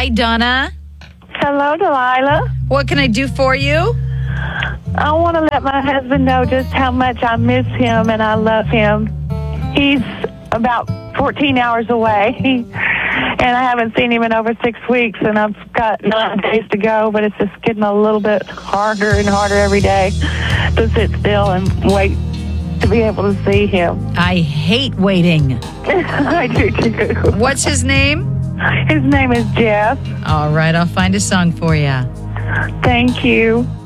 Hi, Donna. Hello, Delilah. What can I do for you? I want to let my husband know just how much I miss him and I love him. He's about 14 hours away, and I haven't seen him in over 6 weeks, and I've got 9 days to go, but it's just getting a little bit harder and harder every day to sit still and wait to be able to see him. I hate waiting. I do too. What's his name? His name is Jeff. All right, I'll find a song for you. Thank you.